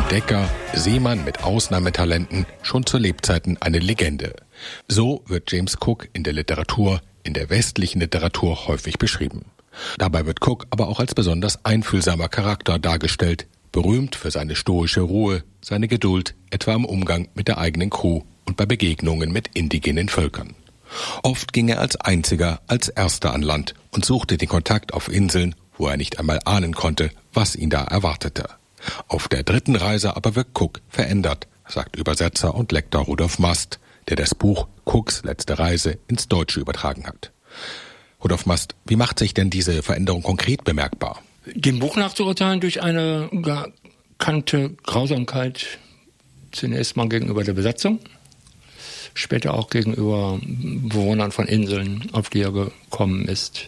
Entdecker, Seemann mit Ausnahmetalenten, schon zu Lebzeiten eine Legende. So wird James Cook in der Literatur, in der westlichen Literatur häufig beschrieben. Dabei wird Cook aber auch als besonders einfühlsamer Charakter dargestellt, berühmt für seine stoische Ruhe, seine Geduld, etwa im Umgang mit der eigenen Crew und bei Begegnungen mit indigenen Völkern. Oft ging er als Einziger, als Erster an Land und suchte den Kontakt auf Inseln, wo er nicht einmal ahnen konnte, was ihn da erwartete. Auf der 3. Reise aber wird Cook verändert, sagt Übersetzer und Lektor Rudolf Mast, der das Buch Cooks letzte Reise ins Deutsche übertragen hat. Rudolf Mast, wie macht sich denn diese Veränderung konkret bemerkbar? Dem Buch nachzuurteilen durch eine gekannte Grausamkeit, zunächst mal gegenüber der Besatzung, später auch gegenüber Bewohnern von Inseln, auf die er gekommen ist.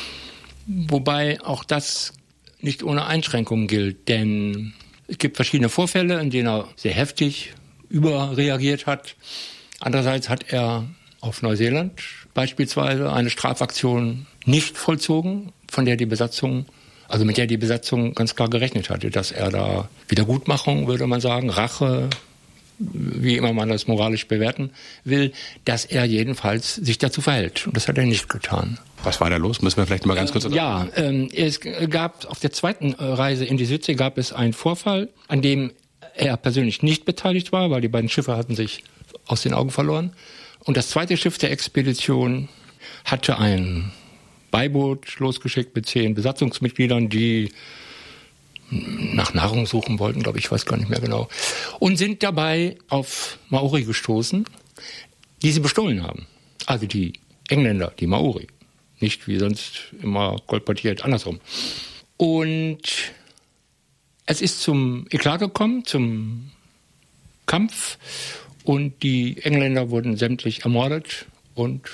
Wobei auch das nicht ohne Einschränkungen gilt, denn es gibt verschiedene Vorfälle, in denen er sehr heftig überreagiert hat. Andererseits hat er auf Neuseeland beispielsweise eine Strafaktion nicht vollzogen, mit der die Besatzung ganz klar gerechnet hatte, dass er da Wiedergutmachung, würde man sagen, Rache, wie immer man das moralisch bewerten will, dass er jedenfalls sich dazu verhält. Und das hat er nicht getan. Was war da los? Müssen wir vielleicht mal ganz kurz... Es gab auf der 2. Reise in die Südsee gab es einen Vorfall, an dem er persönlich nicht beteiligt war, weil die beiden Schiffe hatten sich aus den Augen verloren. Und das 2. Schiff der Expedition hatte ein Beiboot losgeschickt mit 10 Besatzungsmitgliedern, die nach Nahrung suchen wollten, glaube ich, weiß gar nicht mehr genau. Und sind dabei auf Maori gestoßen, die sie bestohlen haben. Also die Engländer, die Maori. Nicht wie sonst immer kolportiert, andersrum. Und es ist zum Eklat gekommen, zum Kampf. Und die Engländer wurden sämtlich ermordet und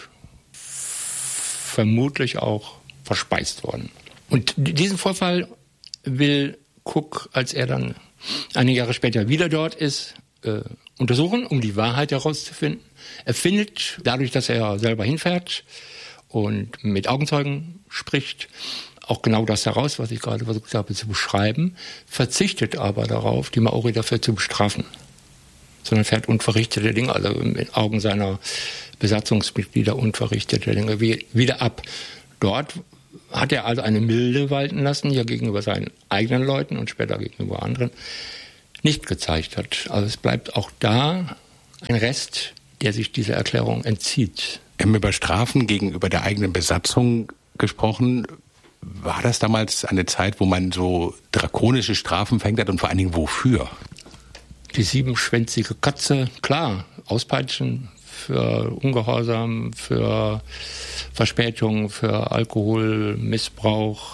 vermutlich auch verspeist worden. Und diesen Vorfall will Cook, als er dann einige Jahre später wieder dort ist, untersuchen, um die Wahrheit herauszufinden. Er findet, dadurch, dass er selber hinfährt und mit Augenzeugen spricht, auch genau das heraus, was ich gerade versucht habe zu beschreiben, verzichtet aber darauf, die Maori dafür zu bestrafen, sondern fährt unverrichtete Dinge, also in Augen seiner Besatzungsmitglieder unverrichtete Dinge wieder ab. Dort hat er also eine Milde walten lassen, die er gegenüber seinen eigenen Leuten und später gegenüber anderen nicht gezeigt hat. Also es bleibt auch da ein Rest, der sich dieser Erklärung entzieht. Wir haben über Strafen gegenüber der eigenen Besatzung gesprochen. War das damals eine Zeit, wo man so drakonische Strafen verhängt hat und vor allen Dingen wofür? Die 7-schwänzige Katze, klar, auspeitschen für Ungehorsam, für Verspätung, für Alkoholmissbrauch,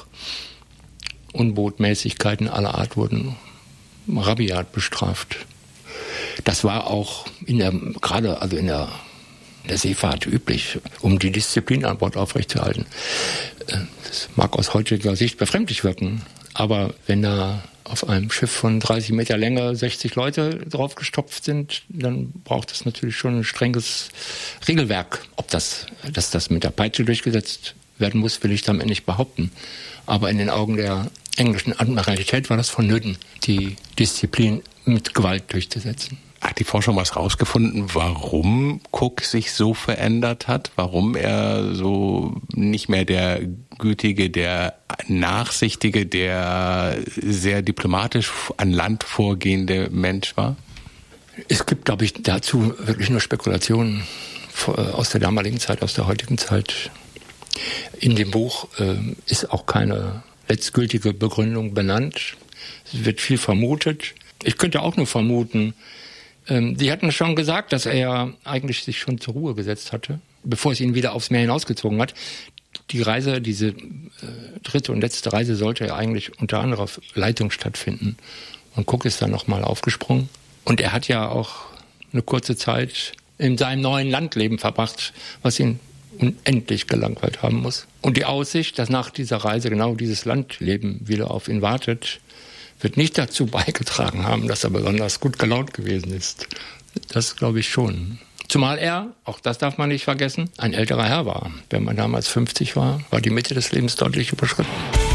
Unbotmäßigkeiten aller Art wurden rabiat bestraft. Das war auch in der Seefahrt üblich, um die Disziplin an Bord aufrechtzuerhalten. Das mag aus heutiger Sicht befremdlich wirken, aber wenn da auf einem Schiff von 30 Meter Länge 60 Leute draufgestopft sind, dann braucht es natürlich schon ein strenges Regelwerk. Dass das mit der Peitsche durchgesetzt werden muss, will ich damit nicht behaupten. Aber in den Augen der englischen Admiralität war das vonnöten, die Disziplin mit Gewalt durchzusetzen. Hat die Forschung was rausgefunden, warum Cook sich so verändert hat? Warum er so nicht mehr der gütige, der nachsichtige, der sehr diplomatisch an Land vorgehende Mensch war? Es gibt, glaube ich, dazu wirklich nur Spekulationen aus der damaligen Zeit, aus der heutigen Zeit. In dem Buch ist auch keine letztgültige Begründung benannt. Es wird viel vermutet. Ich könnte auch nur vermuten, Sie hatten schon gesagt, dass er eigentlich sich schon zur Ruhe gesetzt hatte, bevor es ihn wieder aufs Meer hinausgezogen hat. Die Reise, diese 3. und letzte Reise, sollte ja eigentlich unter anderer Leitung stattfinden. Und Cook ist dann nochmal aufgesprungen. Und er hat ja auch eine kurze Zeit in seinem neuen Landleben verbracht, was ihn unendlich gelangweilt haben muss. Und die Aussicht, dass nach dieser Reise genau dieses Landleben wieder auf ihn wartet, wird nicht dazu beigetragen haben, dass er besonders gut gelaunt gewesen ist. Das glaube ich schon. Zumal er, auch das darf man nicht vergessen, ein älterer Herr war. Wenn man damals 50 war, war die Mitte des Lebens deutlich überschritten.